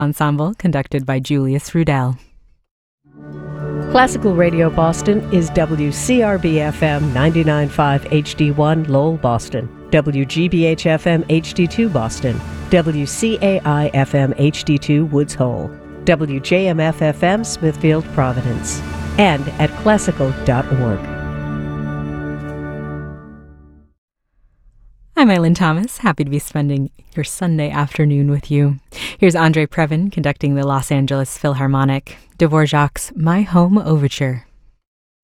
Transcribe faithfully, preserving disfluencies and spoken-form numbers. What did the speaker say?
Ensemble, conducted by Julius Rudel. Classical Radio Boston is W C R B F M ninety-nine point five H D one Lowell, Boston, W G B H F M H D two Boston, W C A I F M H D two Woods Hole, W J M F F M Smithfield, Providence, and at classical dot org. I'm Eileen Thomas, happy to be spending your Sunday afternoon with you. Here's Andre Previn conducting the Los Angeles Philharmonic, Dvorak's My Home Overture.